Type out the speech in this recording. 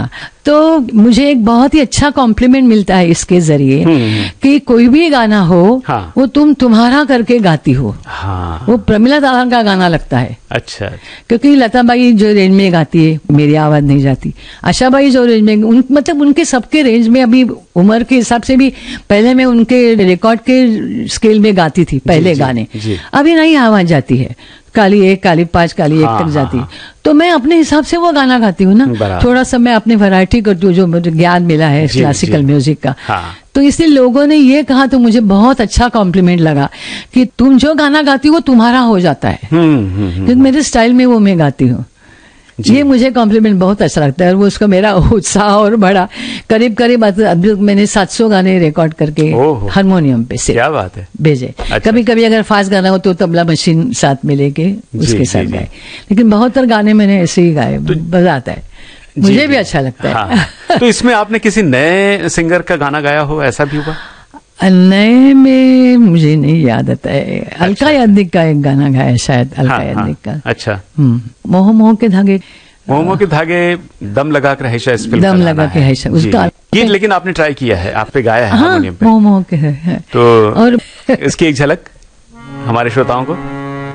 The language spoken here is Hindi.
हाँ, तो मुझे एक बहुत ही अच्छा कॉम्प्लीमेंट मिलता है इसके जरिए कि कोई भी गाना हो, हाँ, वो तुम्हारा करके गाती हो। हाँ, वो प्रमिला दालन का गाना लगता है। अच्छा, क्योंकि लताबाई जो रेंज में गाती है, मेरी आवाज नहीं जाती। आशाबाई जो रेंज में, मतलब उनके सबके रेंज में, अभी उम्र के हिसाब से भी पहले मैं उनके रिकॉर्ड के स्केल में गाती थी पहले गाने, अभी नहीं आवाज जाती है, काली एक, काली पांच, काली एक तक जाती। तो मैं अपने हिसाब से वो गाना गाती हूँ ना, थोड़ा सा मैं अपनी वैरायटी करती हूँ, जो मुझे ज्ञान मिला है क्लासिकल म्यूजिक का। तो इसलिए लोगों ने ये कहा तो मुझे बहुत अच्छा कॉम्प्लीमेंट लगा कि तुम जो गाना गाती हो वो तुम्हारा हो जाता है, क्योंकि मेरे स्टाइल में वो मैं गाती हूँ। ये मुझे कॉम्प्लीमेंट बहुत अच्छा लगता है, और वो उसका मेरा उत्साह और बढ़ा। करीब करीब मैंने 700 गाने रिकॉर्ड करके हारमोनियम पे से, क्या बात है, भेजे। अच्छा। कभी कभी अगर फास्ट गाना हो तो तबला मशीन साथ में लेके उसके साथ गाए, लेकिन बहुत गाने मैंने ऐसे ही गाए, मजा आता है, मुझे भी अच्छा लगता है। हाँ। तो इसमें आपने किसी नए सिंगर का गाना गाया हो, ऐसा भी हुआ? नए में मुझे नहीं याद आता है। अलका याग्निक का एक गाना गाया शायद, अलका याग्निक का। अच्छा। मोह मोह के धागे, मोह मोह के धागे, दम लगा कर है शायद, दम लगा के है उसका गीत, लेकिन आपने ट्राई किया है, आप पे गाया है हारमोनियम पे। मोह मोह के है। तो और इसकी एक झलक हमारे श्रोताओं को।